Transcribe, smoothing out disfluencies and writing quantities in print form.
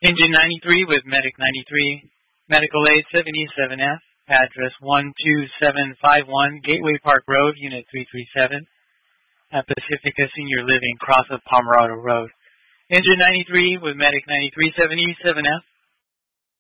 Engine 93 with Medic 93, Medical Aid 77F, address 12751 Gateway Park Road, Unit 337, at Pacifica Senior Living, cross of Pomerado Road. Engine 93 with Medic 93 77F,